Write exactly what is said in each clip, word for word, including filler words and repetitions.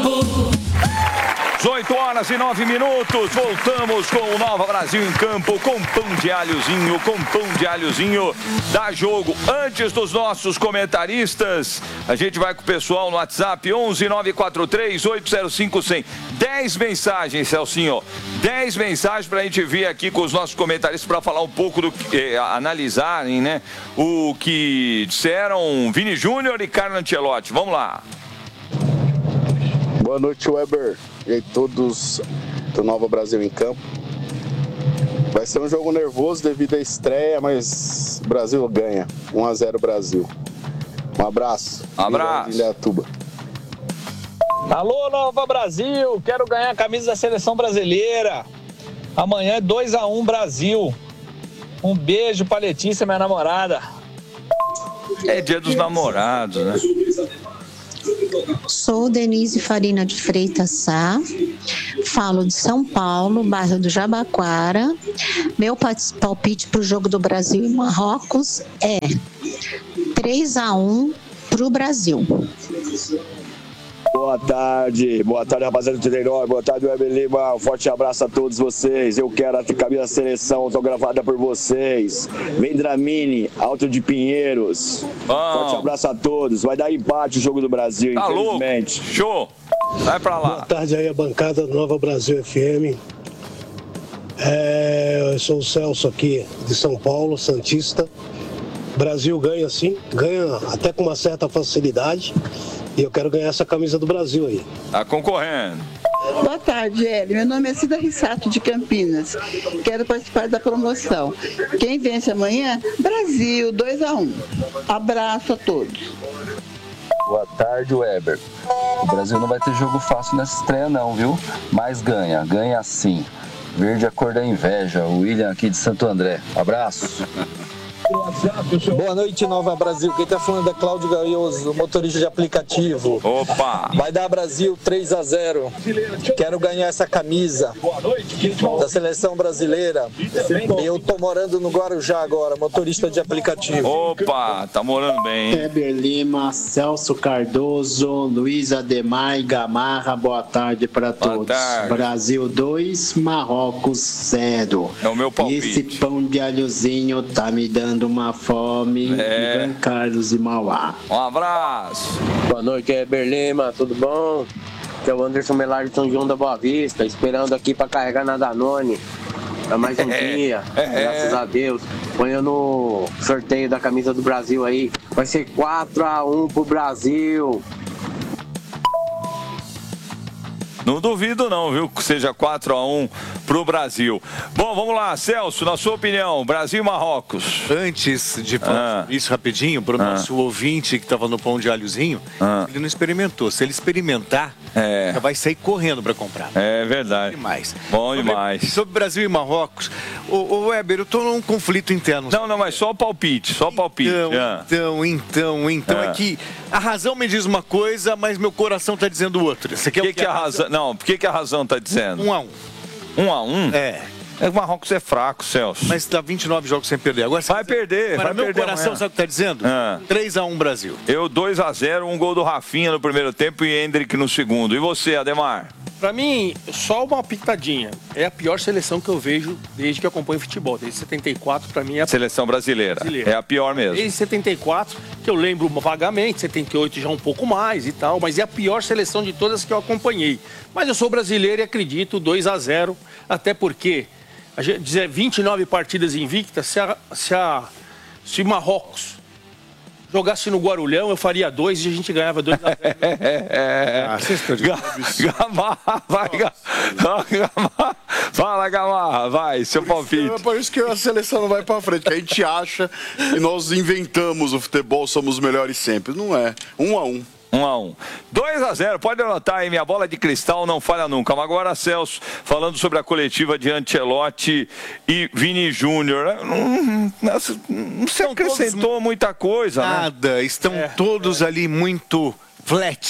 oito horas e nove minutos, voltamos com o Nova Brasil em campo, com pão de alhozinho, com pão de alhozinho, dá jogo. Antes dos nossos comentaristas, a gente vai com o pessoal no WhatsApp, onze nove quatro três oito zero cinco cem. dez mensagens, Celcinho, dez mensagens pra gente vir aqui com os nossos comentaristas para falar um pouco do que, eh, analisarem, né, o que disseram Vini Júnior e Carlo Ancelotti. Vamos lá. Boa noite, Weber. E aí, todos do Nova Brasil em campo. Vai ser um jogo nervoso devido à estreia, mas o Brasil ganha. um a zero Brasil. Um abraço. Abraço. Alô, Nova Brasil. Quero ganhar a camisa da seleção brasileira. Amanhã é dois a um Brasil. Um beijo pra Letícia, minha namorada. É dia dos namorados, né? Sou Denise Farina de Freitas Sá, falo de São Paulo, bairro do Jabaquara. Meu palpite para o jogo do Brasil e Marrocos é três a um para o Brasil. Boa tarde, boa tarde, rapaziada do trinta e nove, boa tarde, Weber Lima, um forte abraço a todos vocês. Eu quero a camisa da seleção autografada por vocês. Vendramini, Alto de Pinheiros. Bom. Forte abraço a todos. Vai dar empate o jogo do Brasil, tá infelizmente. Louco. Show! Vai pra lá. Boa tarde aí, a bancada do Nova Brasil F M. É, eu sou o Celso aqui de São Paulo, Santista. Brasil ganha sim, ganha até com uma certa facilidade. E eu quero ganhar essa camisa do Brasil aí. Tá concorrendo. Boa tarde, Hélio. Meu nome é Cida Rissato, de Campinas. Quero participar da promoção. Quem vence amanhã? Brasil, dois a um. Abraço a todos. Boa tarde, Weber. O Brasil não vai ter jogo fácil nessa estreia não, viu? Mas ganha, ganha sim. Verde a cor da inveja. O William aqui de Santo André. Abraço. Boa noite, Nova Brasil. Quem tá falando é Cláudio Gaioso, motorista de aplicativo. Opa! Vai dar Brasil três a zero. Quero ganhar essa camisa da seleção brasileira. Eu tô morando no Guarujá agora, motorista de aplicativo. Opa, tá morando bem, hein? Weber Lima, Celso Cardoso, Luiz Ademar e Gamarra, boa tarde para todos. Tarde. Brasil dois, Marrocos zero. É o meu palpite. Esse pão de alhozinho tá me dando uma fome. É. Ivan Carlos e Mauá. Um abraço. Boa noite, Weber Lima, tudo bom? Aqui é o Anderson Melar de São João da Boa Vista, esperando aqui para carregar na Danone. Pra mais um É. dia, É. graças a Deus. Põe no sorteio da camisa do Brasil aí. Vai ser quatro a um pro Brasil. Não duvido não, viu, que seja quatro a um pro Brasil. Bom, vamos lá, Celso, na sua opinião, Brasil e Marrocos. Antes de falar Ah. isso rapidinho, para o Ah. nosso ouvinte que estava no pão de alhozinho, Ah. ele não experimentou. Se ele experimentar, É. já vai sair correndo para comprar. É verdade. Demais. Bom Sobre- demais. Sobre Brasil e Marrocos, o, o Weber, eu estou num conflito interno. Não, não, mas só o palpite, só o palpite. Então, Ah. então, então, então, Ah. é que a razão me diz uma coisa, mas meu coração está dizendo outra. Você O quer que, o que a razão... Não, por que, que a razão tá dizendo? Um a um. Um a um? É. É que o Marrocos é fraco, Celso. Mas dá vinte e nove jogos sem perder. Agora, Vai perder, Agora, vai meu perder coração, amanhã. sabe o que tá dizendo? Ah. três a um Brasil. Eu dois a zero, um gol do Rafinha no primeiro tempo e Hendrick no segundo. E você, Ademar? Pra mim, só uma pitadinha. É a pior seleção que eu vejo desde que eu acompanho futebol. Desde setenta e quatro, pra mim, é a Seleção brasileira. Brasileira. É a pior mesmo. Desde setenta e quatro, que eu lembro vagamente, setenta e oito já um pouco mais e tal, mas é a pior seleção de todas que eu acompanhei. Mas eu sou brasileiro e acredito dois a zero, até porque a gente dizer vinte e nove partidas invictas, se a, se a se Marrocos jogasse no Guarulhão, eu faria dois e a gente ganhava dois a zero. Ah, Gamarra, vai, Gamarra. Fala, Gamarra, vai, seu palpite. É por isso que a seleção não vai pra frente, que a gente acha que nós inventamos o futebol, somos os melhores sempre. Não é. Um a um. um a um. dois a zero, pode anotar aí, minha bola de cristal não falha nunca. Mas agora, Celso, falando sobre a coletiva de Ancelotti e Vini Júnior, não, não se acrescentou muita coisa, né? Nada, estão todos ali muito flat,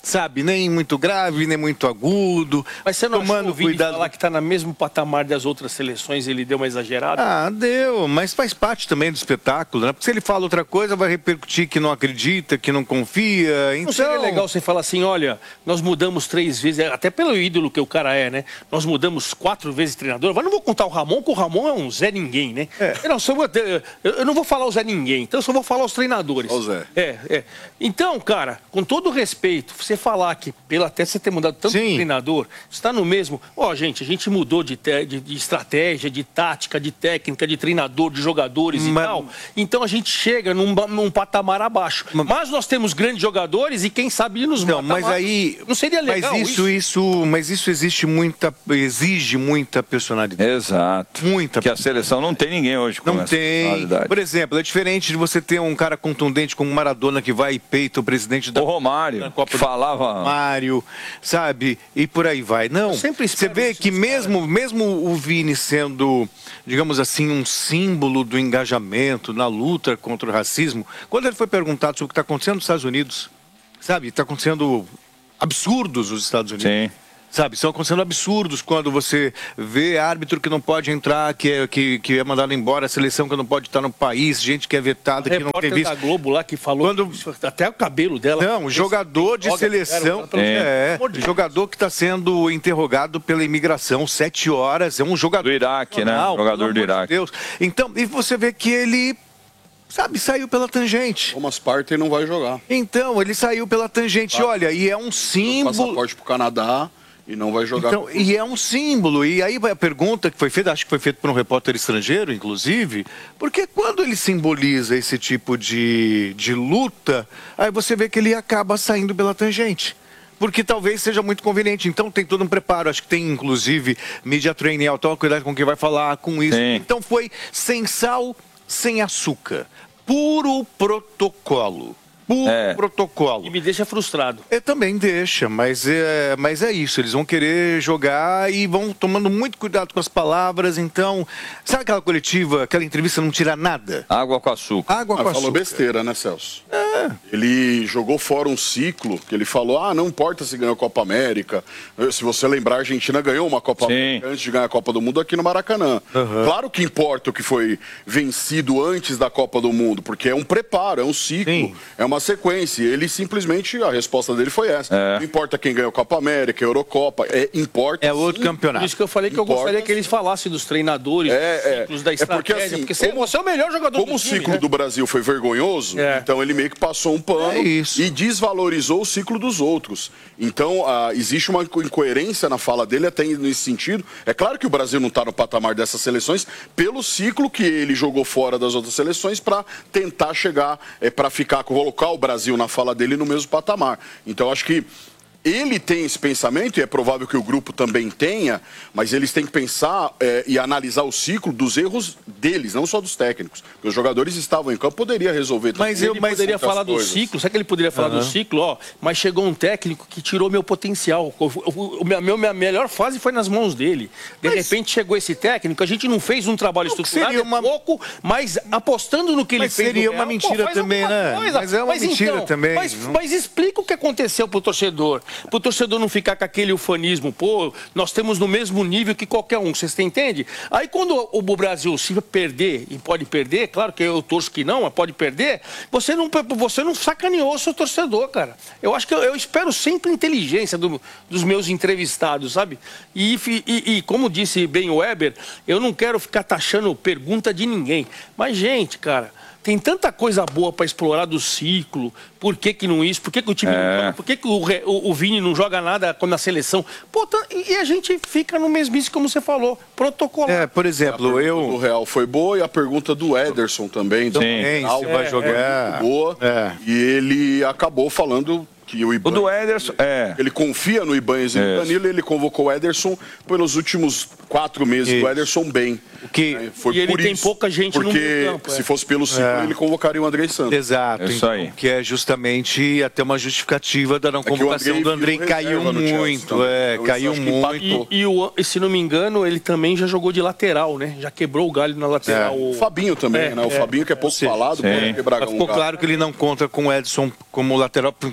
sabe, nem muito grave, nem muito agudo. Mas você não tomando achou o Vini cuidado. falar que está no mesmo patamar das outras seleções, ele deu uma exagerada? Ah, deu, mas faz parte também do espetáculo, né? Porque se ele fala outra coisa, vai repercutir que não acredita, que não confia. Então... Não seria legal você falar assim, olha, nós mudamos três vezes, até pelo ídolo que o cara é, né? Nós mudamos quatro vezes treinador. Mas não vou contar o Ramon, porque o Ramon é um Zé Ninguém, né? É. Eu, não, só vou, eu não vou falar o Zé Ninguém, então eu só vou falar os treinadores. O Zé. É, é. Então, cara, com todo respeito, você falar que, pela até você ter mudado tanto de treinador, está no mesmo... Ó, gente, a gente mudou de, te, de, de estratégia, de tática, de técnica, de treinador, de jogadores Mas... e tal. Então a gente chega num, num patamar abaixo. Mas... mas nós temos grandes jogadores e quem sabe nos Não, mas aí... Não seria legal mas isso, isso? isso Mas isso existe muita... Exige muita personalidade. Exato. Muita. Que a seleção não tem ninguém hoje com Não essa tem. personalidade. Por exemplo, é diferente de você ter um cara contundente como Maradona que vai e peita o presidente da... O Romário, da Copa que falava... Do... Romário, sabe? E por aí vai. Não, você vê que mesmo, mesmo o Vini sendo, digamos assim, um símbolo do engajamento na luta contra o racismo, quando ele foi perguntado sobre o que está acontecendo nos Estados Unidos, sabe? Está acontecendo absurdos nos Estados Unidos. Sim. Sabe, estão acontecendo absurdos quando você vê árbitro que não pode entrar, que é, que, que é mandado embora, a seleção que não pode estar no país, gente que é vetada, que não tem visto. A da Globo lá que falou quando... até o cabelo dela. Não, jogador de seleção, é, é jogador que está sendo interrogado pela imigração, sete horas, é um jogador... Do Iraque, né? Jogador do Iraque. Deus. Então, e você vê que ele... Sabe, saiu pela tangente. Thomas Partey não vai jogar. Então, ele saiu pela tangente, tá. Olha, e é um símbolo... Passaporte pro Canadá... E não vai jogar. Então, e é um símbolo. E aí vai a pergunta que foi feita, acho que foi feita por um repórter estrangeiro, inclusive, porque quando ele simboliza esse tipo de, de luta, aí você vê que ele acaba saindo pela tangente. Porque talvez seja muito conveniente. Então tem todo um preparo. Acho que tem, inclusive, media training, toma cuidado com quem vai falar com isso. Sim. Então foi sem sal, sem açúcar. Puro protocolo. Puro é. protocolo. E me deixa frustrado. É, também deixa, mas é, mas é isso. Eles vão querer jogar e vão tomando muito cuidado com as palavras. Então, sabe aquela coletiva, aquela entrevista não tira nada? Água com açúcar. Água com ah, açúcar. Falou besteira, né, Celso? É. Ele jogou fora um ciclo que ele falou, ah, não importa se ganhou a Copa América. Se você lembrar, a Argentina ganhou uma Copa Sim. América antes de ganhar a Copa do Mundo aqui no Maracanã. Uhum. Claro que importa o que foi vencido antes da Copa do Mundo, porque é um preparo, é um ciclo, Sim. é uma sequência. Ele simplesmente, a resposta dele foi essa. É. Não importa quem ganhou a Copa América, a Eurocopa, é, importa. É outro sim, campeonato. Por isso que eu falei que importa, eu gostaria que eles falassem dos treinadores, é, dos ciclos, da estratégia. É porque, assim, porque como, você é o melhor jogador Como do o time, ciclo né? do Brasil foi vergonhoso, é. então ele meio que passou um pano é e desvalorizou o ciclo dos outros. Então, ah, existe uma incoerência na fala dele até nesse sentido. É claro que o Brasil não está no patamar dessas seleções pelo ciclo que ele jogou fora das outras seleções para tentar chegar, é, para ficar, colocar o Brasil na fala dele no mesmo patamar. Então, acho que ele tem esse pensamento, e é provável que o grupo também tenha, mas eles têm que pensar é, e analisar o ciclo dos erros deles, não só dos técnicos. Porque os jogadores estavam em campo, poderia resolver tudo. Mas eu mas poderia falar coisas. do ciclo, sabe que ele poderia falar uhum. do ciclo? Ó, mas chegou um técnico que tirou meu potencial. O, o, o, minha, minha melhor fase foi nas mãos dele. De mas... repente chegou esse técnico, a gente não fez um trabalho estruturado, seria uma... pouco, mas apostando no que mas ele fez. Seria uma mentira pô, também, né? Coisa. Mas é uma mas mentira então, também. Mas, mas explica o que aconteceu pro torcedor. Pro torcedor não ficar com aquele ufanismo, pô, nós temos no mesmo nível que qualquer um, vocês entendem? Aí quando o Brasil se perder, e pode perder, claro que eu torço que não, mas pode perder, você não, você não sacaneou o seu torcedor, cara. Eu acho que eu, eu espero sempre a inteligência do, dos meus entrevistados, sabe? E, e, e como disse bem o Weber, eu não quero ficar taxando pergunta de ninguém, mas gente, cara, tem tanta coisa boa para explorar do ciclo. Por que que não isso? Por que que o time é. não joga? Por que que o, o, o Vini não joga nada na seleção? Pô, tá, e a gente fica no mesmice, como você falou, protocolar. É, por exemplo, eu... O Real foi boa e a pergunta do Ederson também. Sim, Real, é, vai jogar. É muito boa. É. E ele acabou falando... Que o, Ibanez, o do Ederson, é. Ele confia no Ibanez e no Danilo, e ele convocou o Ederson pelos últimos quatro meses Isso. do Ederson bem. O que... é, foi e ele por tem isso, pouca gente porque no campo. Se é. fosse pelo ciclo, é. ele convocaria o Andrei Santos. Exato. Isso então, aí. Que é justamente até uma justificativa da não convocação é do Andrei. Caiu muito, é, então, caiu muito. E, e, o, e se não me engano, ele também já jogou de lateral, né? Já quebrou o galho na lateral. É. O Fabinho também, é, né? O é. Fabinho que é pouco Sim. falado, pode quebrar Mas ficou um claro que ele não conta com o Edson como lateral, muito embora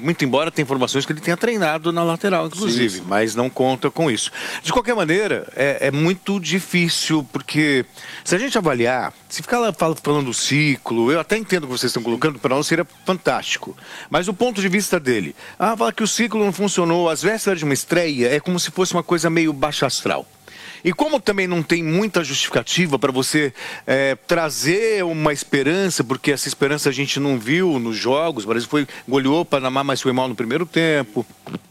embora tenha informações que ele tenha treinado na lateral, inclusive, sim, sim. mas não conta com isso. De qualquer maneira, é, é muito difícil, porque se a gente avaliar, se ficar lá falando do ciclo, eu até entendo o que vocês estão colocando, para nós seria fantástico, mas o ponto de vista dele, ah, fala que o ciclo não funcionou, às vésperas de uma estreia, é como se fosse uma coisa meio baixa astral. E como também não tem muita justificativa para você é, trazer uma esperança, porque essa esperança a gente não viu nos jogos, o Brasil foi, goleou o Panamá, mas foi mal no primeiro tempo.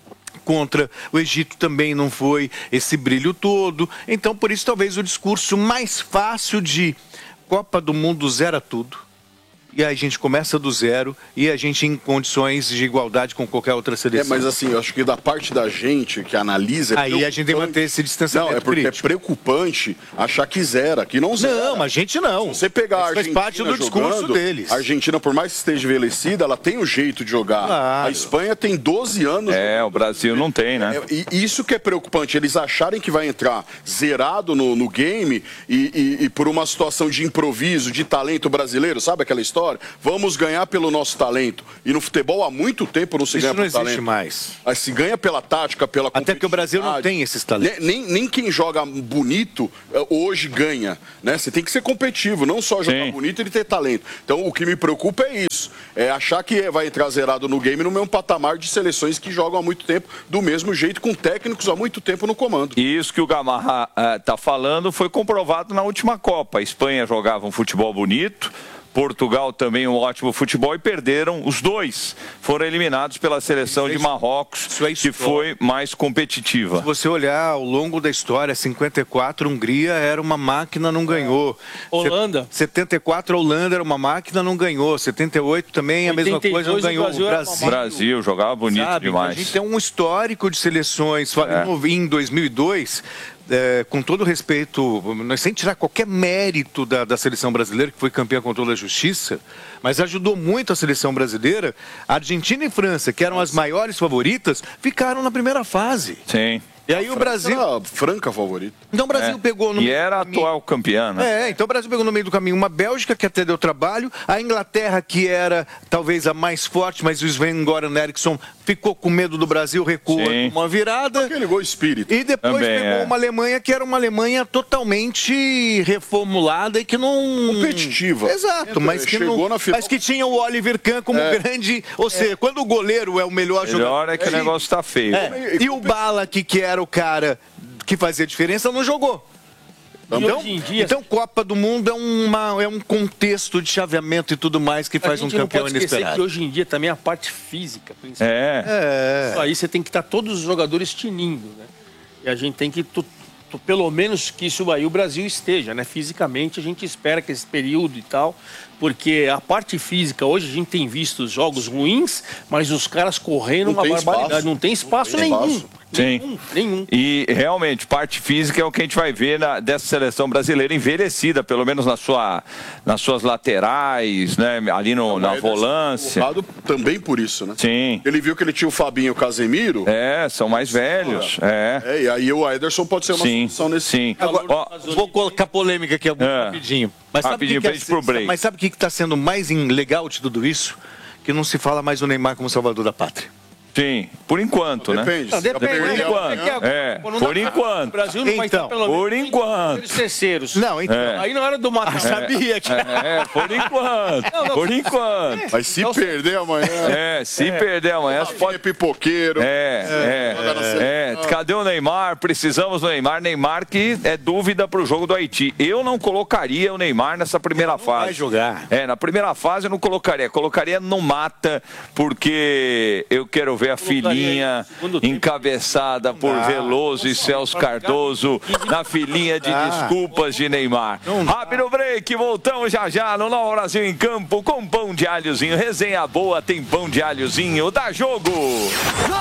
Contra o Egito também não foi esse brilho todo. Então, por isso, talvez o discurso mais fácil de Copa do Mundo zera tudo. E aí a gente começa do zero e a gente em condições de igualdade com qualquer outra seleção. É, mas assim, eu acho que da parte da gente que analisa... É aí a gente tem que manter esse distanciamento. Não, é porque crítico. É preocupante achar que zera, que não zera. Não, a gente não. Se você pegar a Argentina faz parte do discurso jogando, deles. A Argentina, por mais que esteja envelhecida, ela tem o jeito de jogar. Claro. A Espanha tem doze anos. É, jogando. O Brasil não tem, né? É, e isso que é preocupante, eles acharem que vai entrar zerado no, no game e, e, e por uma situação de improviso, de talento brasileiro, sabe aquela história? Vamos ganhar pelo nosso talento. E no futebol há muito tempo não se Isso ganha não pelo talento. existe mais. Mas se ganha pela tática, pela Até que o Brasil não tem esses talentos. Nem, nem quem joga bonito hoje ganha, né? Você tem que ser competitivo, não só jogar Sim. bonito e ter talento. Então o que me preocupa é isso. É achar que vai entrar zerado no game no mesmo patamar de seleções que jogam há muito tempo, do mesmo jeito, com técnicos há muito tempo no comando. E isso que o Gamarra está uh, falando foi comprovado na última Copa. A Espanha jogava um futebol bonito, Portugal também um ótimo futebol e perderam os dois. Foram eliminados pela seleção de Marrocos, que foi mais competitiva. Se você olhar ao longo da história, cinquenta e quatro, Hungria era uma máquina, não ganhou. Holanda. setenta e quatro, Holanda era uma máquina, não ganhou. setenta e oito também a mesma coisa, não ganhou. O Brasil, Brasil jogava bonito Sabe, demais. A gente tem um histórico de seleções. É. Em dois mil e dois... É, com todo respeito, sem tirar qualquer mérito da, da seleção brasileira, que foi campeã com toda a justiça, mas ajudou muito a seleção brasileira. A Argentina e França, que eram as maiores favoritas, ficaram na primeira fase. Sim. E aí o Brasil... Era a franca favorita. Então o Brasil é. pegou no E meio era a atual campeã, né? É, então o Brasil pegou no meio do caminho uma Bélgica, que até deu trabalho, a Inglaterra, que era talvez a mais forte, mas o Sven-Goran Eriksson ficou com medo do Brasil, recuou uma virada. Aquele gol espírito. E depois Também, pegou é. uma Alemanha que era uma Alemanha totalmente reformulada e que não... Competitiva. Exato, mas que, Chegou não... na final... mas que tinha o Oliver Kahn como É. grande... Ou seja, quando o goleiro é o melhor, Melhor jogador... é que o negócio tá feio. É. E o Ballack, que era o cara que fazia diferença, não jogou. Então, dia... então, Copa do Mundo é, uma, é um contexto de chaveamento e tudo mais que faz um campeão inesperado. inesperado. Que hoje em dia também a parte física, principalmente. É. é. Isso aí você tem que estar todos os jogadores tinindo, né? E a gente tem que, tu, tu, pelo menos que isso aí o Brasil esteja, né? Fisicamente a gente espera que esse período e tal, porque a parte física, hoje a gente tem visto jogos ruins, mas os caras correndo uma barbaridade. Espaço. Não tem espaço não tem nenhum. Espaço. Sim. Nenhum, nenhum. E realmente, parte física é o que a gente vai ver na, dessa seleção brasileira envelhecida, pelo menos na sua, nas suas laterais, né? Ali no, na volância. Também por isso, né? Sim. Ele viu que ele tinha o Fabinho e o Casemiro. É, são mais velhos. É. é. E aí o Ederson pode ser uma sim, solução nesse. Sim. Agora, ó, vou colocar polêmica aqui é. rapidinho. Mas rapidinho, sabe que que é, pro break. Mas sabe o que está sendo mais legal de tudo isso? Que não se fala mais o Neymar como salvador da pátria. Sim, por enquanto, não, né? Depende. Não, depende. Por enquanto. É, por enquanto. O Brasil não vai então, estar pelo por menos enquanto. Os terceiros. Não, então. É. Aí na hora do mata, ah, sabia que. É, é, por enquanto. Não, não, por enquanto. Mas se não, perder amanhã. É, se é. perder amanhã, você pode. É pipoqueiro. É, é. é, é. Cadê o Neymar? Precisamos do Neymar. Neymar que é dúvida pro jogo do Haiti. Eu não colocaria o Neymar nessa primeira não fase. Vai jogar. É, na primeira fase eu não colocaria. Colocaria no mata, porque eu quero ver a filhinha encabeçada por ah, Veloso e Celso Cardoso na filinha de ah, desculpas de Neymar. Rápido break, voltamos já já no Nova Brasil em Campo com pão de alhozinho. Resenha boa, tem pão de alhozinho. Dá jogo!